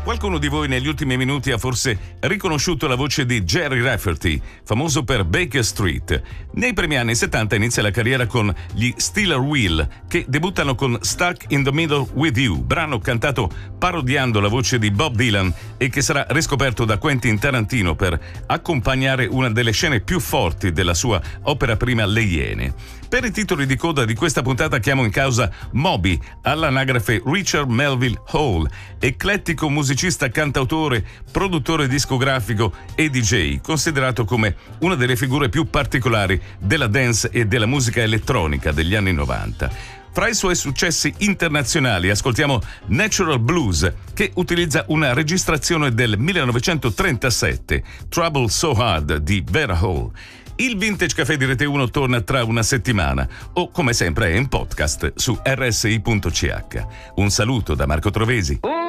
Qualcuno di voi negli ultimi minuti ha forse riconosciuto la voce di Gerry Rafferty, famoso per Baker Street. Nei primi anni 70 inizia la carriera con gli Steeler Wheel, che debuttano con Stuck in the Middle with You, brano cantato parodiando la voce di Bob Dylan e che sarà riscoperto da Quentin Tarantino per accompagnare una delle scene più forti della sua opera prima Le Iene. Per i titoli di coda di questa puntata chiamo in causa Moby, all'anagrafe Richard Melville Hall, eclettico musicista, cantautore, produttore discografico e DJ, considerato come una delle figure più particolari della dance e della musica elettronica degli anni 90. Fra i suoi successi internazionali ascoltiamo Natural Blues, che utilizza una registrazione del 1937, Trouble So Hard di Vera Hall. Il Vintage Café di Rete 1 torna tra una settimana o, come sempre, è in podcast su rsi.ch. Un saluto da Marco Trovesi.